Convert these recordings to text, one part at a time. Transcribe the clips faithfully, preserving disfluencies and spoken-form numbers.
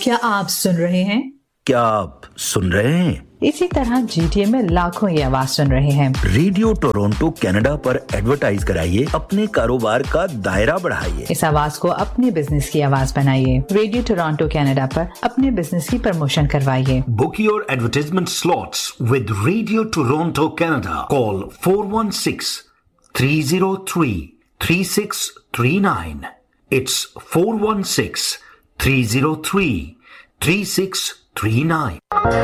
क्या आप सुन रहे हैं? क्या आप सुन रहे हैं? इसी तरह जीटीए में लाखों ये आवाज सुन रहे हैं। रेडियो टोरंटो कनाडा पर एडवर्टाइज कराइए, अपने कारोबार का दायरा बढ़ाइए। इस आवाज को अपने बिजनेस की आवाज बनाइए। रेडियो टोरंटो कनाडा पर अपने बिजनेस की प्रमोशन करवाइए। Book your advertisement slots with Radio Toronto Canada. Call four one six, three zero three, three six three nine. It's four one six, three zero three, three six three nine.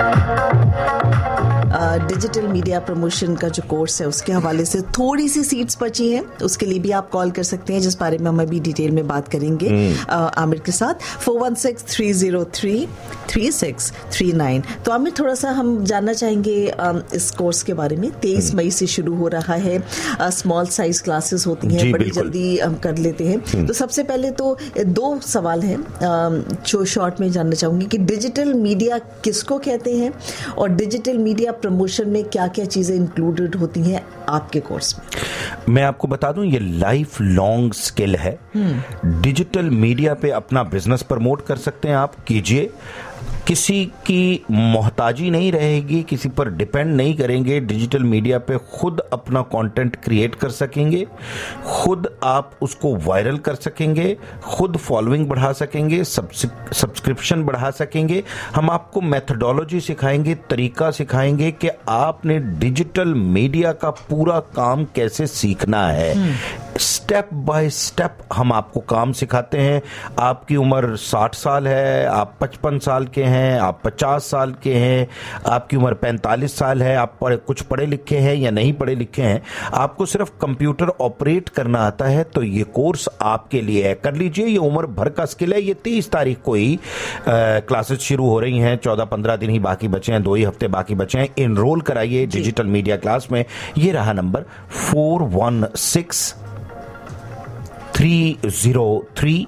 Digital media promotion का जो course है उसके हवाले से थोड़ी सी seats बची हैं, उसके लिए भी आप कॉल कर सकते हैं, जिस बारे में हम अभी डिटेल में बात करेंगे आमिर के साथ। Four one six three zero three three six three nine. तो आमिर, थोड़ा सा हम जानना चाहेंगे इस कोर्स के बारे में। तेईस मई से शुरू हो रहा है, स्मॉल साइज क्लासेस होती हैं, बड़ी जल्दी हम कर लेते हैं। तो सबसे पहले तो दो सवाल हैं जो शॉर्ट में जानना चाहूंगी कि डिजिटल मीडिया किसको कहते हैं और डिजिटल मीडिया प्रमोशन में क्या क्या चीजें इंक्लूडेड होती हैं आपके कोर्स में। मैं आपको बता दूं, ये लाइफ लॉन्ग स्किल है। डिजिटल मीडिया पे अपना बिजनेस प्रमोट कर सकते हैं आप, कीजिए। किसी की मोहताजी नहीं रहेगी, किसी पर डिपेंड नहीं करेंगे। डिजिटल मीडिया पे खुद अपना कंटेंट क्रिएट कर सकेंगे, खुद आप उसको वायरल कर सकेंगे, खुद फॉलोइंग बढ़ा सकेंगे, सब्सक्रिप्शन बढ़ा सकेंगे। हम आपको मेथोडोलॉजी सिखाएंगे, तरीका सिखाएंगे कि आपने डिजिटल मीडिया का पूरा काम कैसे सीखना है। स्टेप बाय स्टेप हम आपको काम सिखाते हैं। आपकी उम्र साठ साल है, आप पचपन साल के हैं, आप पचास साल के हैं, आपकी उम्र पैंतालीस साल है, आप पढ़े, कुछ पढ़े लिखे हैं या नहीं पढ़े लिखे हैं, आपको सिर्फ कंप्यूटर ऑपरेट करना आता है, तो ये कोर्स आपके लिए है। कर लीजिए, ये उम्र भर का स्किल है। ये तेईस तारीख को ही क्लासेस शुरू हो रही हैं। चौदह पंद्रह दिन ही बाकी बचे हैं, दो ही हफ्ते बाकी बचे हैं। इनरोल कराइए डिजिटल मीडिया क्लास में। ये रहा number four one six three zero three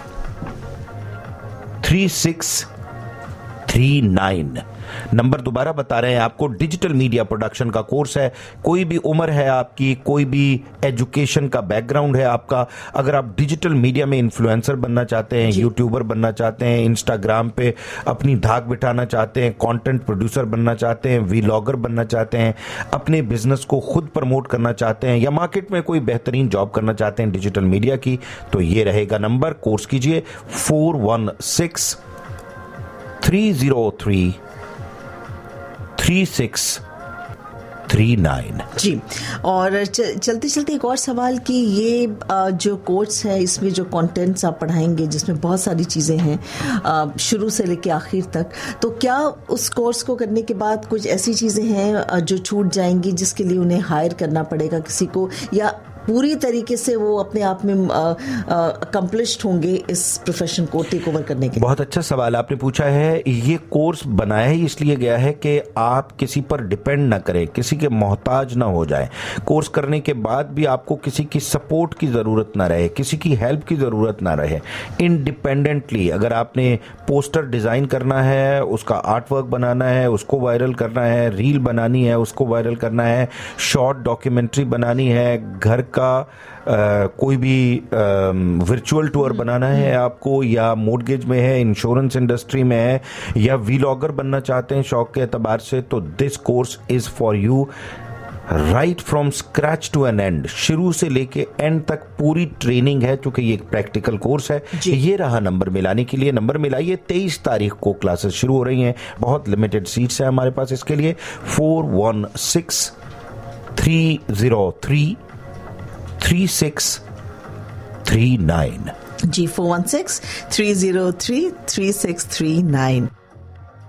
three six three nine. Number दोबारा बता रहे हैं आपको। डिजिटल मीडिया प्रोडक्शन का कोर्स है। कोई भी उम्र है आपकी, कोई भी एजुकेशन का बैकग्राउंड है आपका, अगर आप डिजिटल मीडिया में इन्फ्लुएंसर बनना चाहते हैं, यूट्यूबर बनना चाहते हैं, इंस्टाग्राम पे अपनी धाक बिठाना चाहते हैं, कंटेंट प्रोड्यूसर बनना चाहते हैं, व्लॉगर बनना चाहते हैं, अपने बिजनेस को खुद प्रमोट करना चाहते हैं, या मार्केट में कोई बेहतरीन जॉब करना चाहते हैं डिजिटल मीडिया की, तो ये रहेगा नंबर। कोर्स कीजिए four one six three zero three three six three nine. जी, और चलते चलते एक और सवाल कि ये जो कोर्स है, इसमें जो कंटेंट्स आप पढ़ाएंगे, जिसमें बहुत सारी चीज़ें हैं शुरू से लेकर आखिर तक, तो क्या उस कोर्स को करने के बाद कुछ ऐसी चीज़ें हैं जो छूट जाएंगी जिसके लिए उन्हें हायर करना पड़ेगा किसी को, या पूरी तरीके से वो अपने आप में अकम्प्लिश्ड होंगे इस प्रोफेशन को टेक ओवर करने के? बहुत अच्छा सवाल आपने पूछा है। ये कोर्स बनाया ही इसलिए गया है कि आप किसी पर डिपेंड ना करें, किसी के मोहताज ना हो जाए। कोर्स करने के बाद भी आपको किसी की सपोर्ट की ज़रूरत ना रहे, किसी की हेल्प की ज़रूरत ना रहे। इंडिपेंडेंटली अगर आपने पोस्टर डिज़ाइन करना है, उसका आर्ट वर्क बनाना है, उसको वायरल करना है, रील बनानी है, उसको वायरल करना है, शॉर्ट डॉक्यूमेंट्री बनानी है, घर का आ, कोई भी वर्चुअल टूर बनाना है आपको, या मोर्गेज में है, इंश्योरेंस इंडस्ट्री में है, या व्लॉगर बनना चाहते हैं शौक के एतबार से, तो this course is for you. Right from scratch to N and, शुरू से लेके एंड तक पूरी ट्रेनिंग है, क्योंकि ये एक प्रैक्टिकल कोर्स है। ये रहा नंबर मिलाने के लिए। नंबर मिलाइए, तेईस तारीख को क्लासेस शुरू हो रही हैं, बहुत लिमिटेड सीट्स हैं हमारे पास इसके लिए। Four one six three zero three three six three nine. जी, four one six three zero three three six three nine.